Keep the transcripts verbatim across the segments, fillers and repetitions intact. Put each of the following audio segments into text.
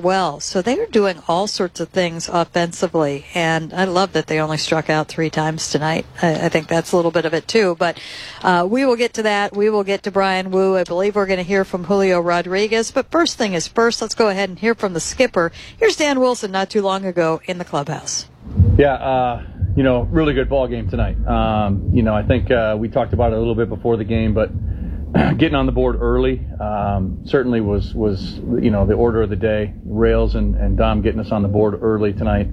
well. So they are doing all sorts of things offensively, and I love that they only struck out three times tonight. I, I think that's a little bit of it too, but uh, we will get to that. We will get to Bryan Woo. I believe we're going to hear from Julio Rodriguez, but first thing is first, let's go ahead and hear from the skipper. Here's Dan Wilson not too long ago in the clubhouse. Yeah, uh, you know, really good ball game tonight. Um, you know, I think uh, we talked about it a little bit before the game, but getting on the board early um, certainly was, was, you know, the order of the day. Rails and, and Dom getting us on the board early tonight,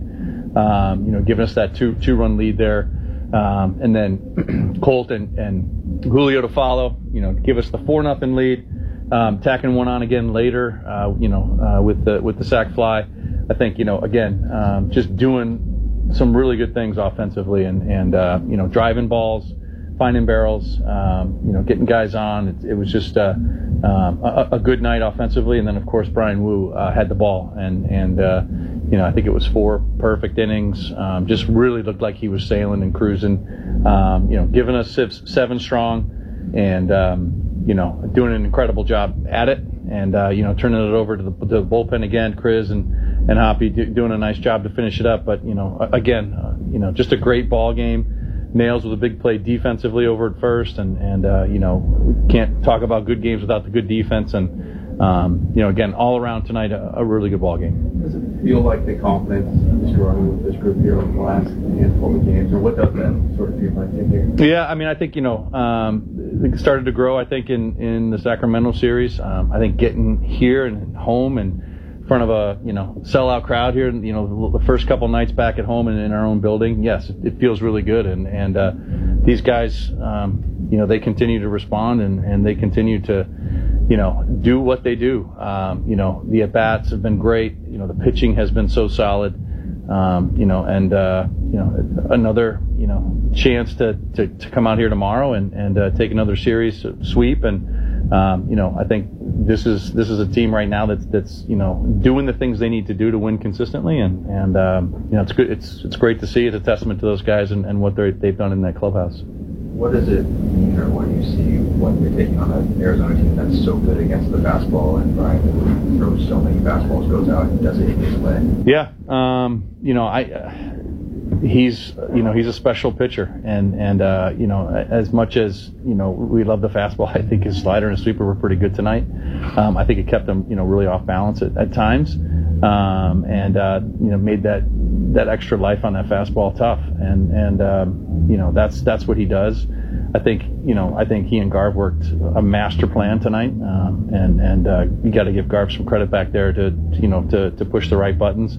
um, you know, giving us that two, two-run lead there. Um, and then Colt and, and Julio to follow, you know, give us the four nothing lead. Um, tacking one on again later, uh, you know, uh, with the with the sac fly. I think, you know, again, um, just doing some really good things offensively and, and uh, you know, driving balls, finding barrels, um, you know, getting guys on. It, it was just uh, um, a, a good night offensively. And then, of course, Bryan Woo uh, had the ball. And, and uh, you know, I think it was four perfect innings. Um, just really looked like he was sailing and cruising, um, you know, giving us seven strong and, um, you know, doing an incredible job at it. And, uh, you know, turning it over to the, to the bullpen again, Chris and, and Hoppy do, doing a nice job to finish it up. But, you know, again, uh, you know, just a great ball game. Nails with a big play defensively over at first. And, and uh, you know, we can't talk about good games without the good defense. And, um, you know, again, all around tonight, a, a really good ball game. Does it feel like the confidence is growing with this group here over the last handful of games? Or what does that sort of feel like in here? Yeah, I mean, I think, you know, um, it started to grow, I think, in, in the Sacramento series. Um, I think getting here and home and in front of a, you know, sellout crowd here, you know, the first couple nights back at home and in our own building, yes, it, it feels really good. And, and uh, these guys, um, you know, they continue to respond and, and they continue to, you know, do what they do. Um, you know, the at-bats have been great. You know, the pitching has been so solid. Um, you know, and, uh, you know, another, you know, chance to, to, to come out here tomorrow and, and uh, take another series sweep. And, um, you know, I think this is, this is a team right now that's, that's, you know, doing the things they need to do to win consistently. And, and, um, you know, it's good. It's, it's great to see. It's a testament to those guys and, and what they're, they've done in that clubhouse. What does it mean, or when you see what you're taking on an Arizona team that's so good against the fastball and Bryan throws so many fastballs, goes out and does it his way? Yeah, um, you know, I uh, he's you know he's a special pitcher, and and uh, you know as much as you know we love the fastball, I think his slider and sweeper were pretty good tonight. Um, I think it kept him you know really off balance at, at times, um, and uh, you know made that that extra life on that fastball tough, and and um, you know that's that's what he does. I think you know I think he and Garv worked a master plan tonight, um, and and uh, you got to give Garv some credit back there to you know to to push the right buttons,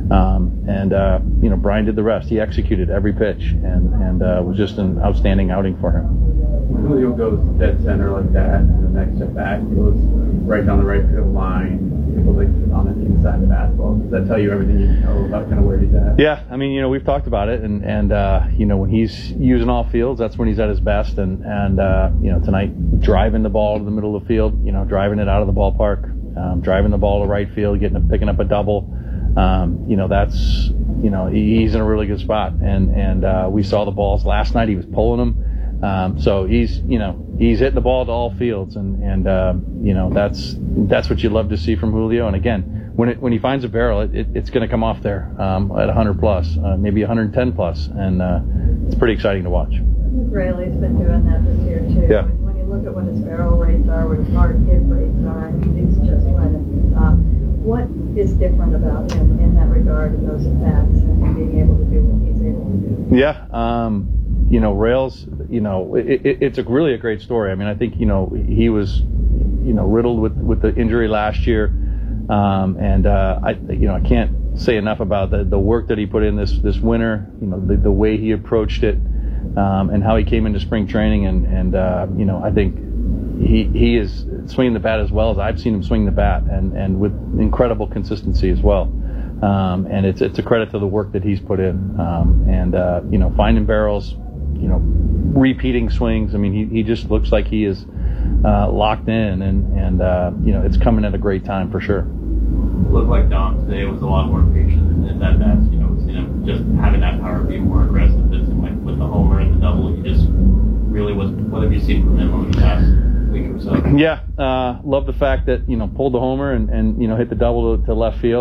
um, and uh, you know Bryan did the rest. He executed every pitch, and and uh, was just an outstanding outing for him. When Julio goes dead center like that, and the next step back, he goes right down the right field line. People like on the inside of the fastball. Does that tell you everything you know about kind of where he's at? Yeah, I mean, you know, we've talked about it, and and uh, you know, when he's using all fields, that's when he's at his best. And and uh, you know, tonight driving the ball to the middle of the field, you know, driving it out of the ballpark, um, driving the ball to right field, getting a, picking up a double. Um, you know, that's you know, he's in a really good spot. And and uh, we saw the balls last night. He was pulling them. Um, so he's, you know, he's hitting the ball to all fields, and and uh, you know that's that's what you love to see from Julio. And again, when it when he finds a barrel, it, it, it's going to come off there um, at one hundred plus, uh, maybe one hundred ten plus, and uh, it's pretty exciting to watch. Rayleigh's been doing that this year too. Yeah. When you look at what his barrel rates are, what his hard hit rates are, he's just right at the top. What is different about him in that regard, in those at-bats, and being able to do what he's able to do? Yeah. Um, You know, Rails, you know, it, it, it's a really a great story. I mean, I think, you know, he was, you know, riddled with, with the injury last year. Um, and, uh, I, you know, I can't say enough about the, the work that he put in this, this winter, you know, the, the way he approached it, um, and how he came into spring training. And, and, uh, you know, I think he, he is swinging the bat as well as I've seen him swing the bat, and, and with incredible consistency as well. Um, and it's, it's a credit to the work that he's put in. Um, and, uh, you know, finding barrels, you know, repeating swings. I mean, he, he just looks like he is uh, locked in, and, and uh, you know, it's coming at a great time for sure. It looked like Dom today was a lot more patient, and that that's, you know, you know, just having that power, being more aggressive. It's like with the homer and the double, he just really was. What have you seen from him over the past week or so? Yeah, uh, love the fact that, you know, pulled the homer and, and you know, hit the double to, to left field.